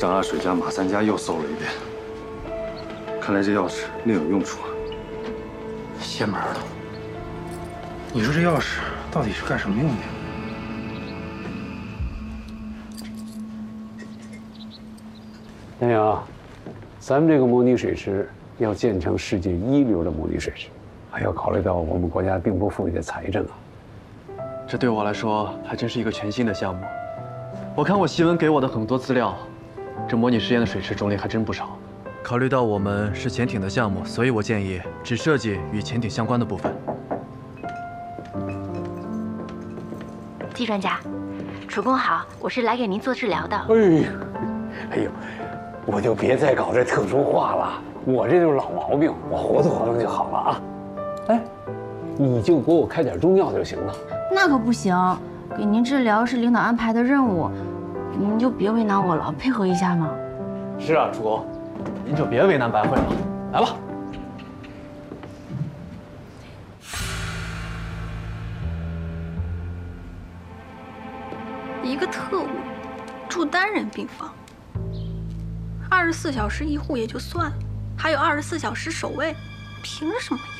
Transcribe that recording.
张阿水家、马三家又搜了一遍，看来这钥匙另有用处啊。 邪门的！你说这钥匙到底是干什么用的？ 南阳，咱们这个模拟水池要建成世界一流的模拟水池，还要考虑到我们国家并不富裕的财政啊。 这对我来说还真是一个全新的项目。我看我习文给我的很多资料，这模拟实验的水池种类还真不少。考虑到我们是潜艇的项目，所以我建议只设计与潜艇相关的部分。 季专家，主公好，我是来给您做治疗的。 哎呦，我就别再搞这特殊化了，我这就是老毛病，我活动活动就好了啊。哎，你就给我开点中药就行了。 那可不行，给您治疗是领导安排的任务，您就别为难我了，配合一下嘛。 是啊，主公，您就别为难白慧了，来吧。 一个特务住单人病房，24小时医护也就算了，还有24小时守卫，凭什么呀？